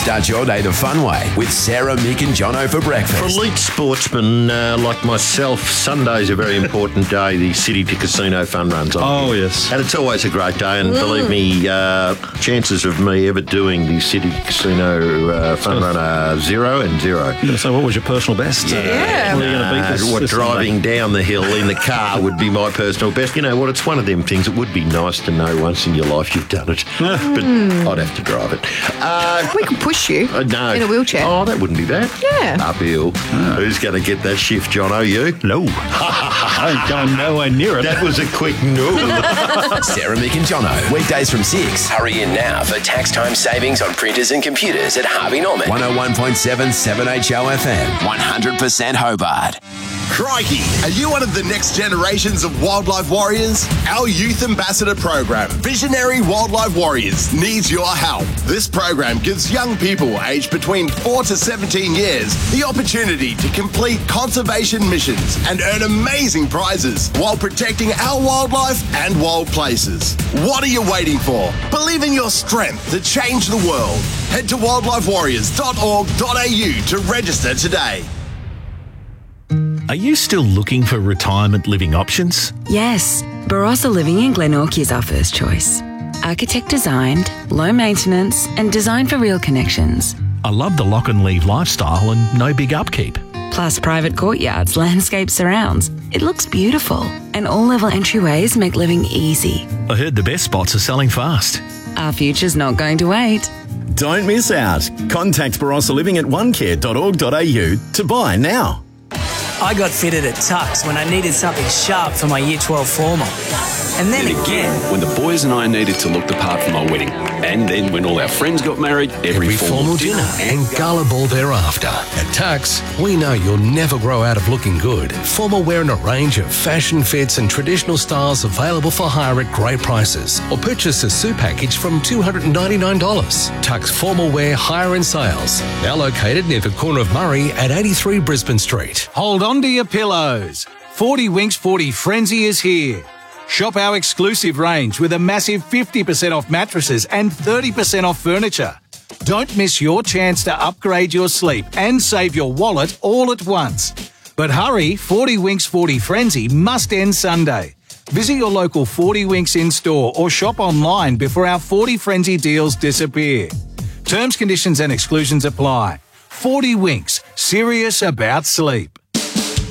Start your day the fun way with Sarah, Mick and Jono for breakfast. For elite sportsmen like myself, Sunday's a very important day. The City to Casino fun runs on. Oh, yes. And it's always a great day. And believe me, chances of me ever doing the City to Casino fun run are 0 and 0. So what was your personal best? Yeah. What are you going to beat this driving down the hill in the car would be my personal best. You know what? It's one of them things. It would be nice to know once in your life you've done it. But I'd have to drive it. We could push you no. in a wheelchair. Oh, that wouldn't be bad. Yeah. Uphill. Who's going to get that shift, Jono? You? No. I ain't going nowhere near it. That was a quick no. Sarah, Mick and Jono. Weekdays from 6. Hurry in now for tax time savings on printers and computers at Harvey Norman. 101.7 7HO FM. 100% Hobart. Crikey! Are you one of the next generations of wildlife warriors? Our youth ambassador program, Visionary Wildlife Warriors, needs your help. This program gives young people aged between 4 to 17 years the opportunity to complete conservation missions and earn amazing prizes while protecting our wildlife and wild places. What are you waiting for? Believe in your strength to change the world. Head to wildlifewarriors.org.au to register today. Are you still looking for retirement living options? Yes, Barossa Living in Glenorchy is our first choice. Architect designed, low maintenance and designed for real connections. I love the lock and leave lifestyle and no big upkeep. Plus private courtyards, landscape surrounds. It looks beautiful and all-level entryways make living easy. I heard the best spots are selling fast. Our future's not going to wait. Don't miss out. Contact Barossa Living at onecare.org.au to buy now. I got fitted at Tux when I needed something sharp for my Year 12 formal. And then again, when the boys and I needed to look the part for my wedding. And then when all our friends got married, every formal dinner and gala ball thereafter. At Tux, we know you'll never grow out of looking good. Formal wear in a range of fashion fits and traditional styles available for hire at great prices. Or purchase a suit package from $299. Tux Formal Wear Hire and Sales. Now located near the corner of Murray at 83 Brisbane Street. Hold on to your pillows. 40 Winks 40 Frenzy is here. Shop our exclusive range with a massive 50% off mattresses and 30% off furniture. Don't miss your chance to upgrade your sleep and save your wallet all at once. But hurry, 40 Winks 40 Frenzy must end Sunday. Visit your local 40 Winks in-store or shop online before our 40 Frenzy deals disappear. Terms, conditions and exclusions apply. 40 Winks, serious about sleep.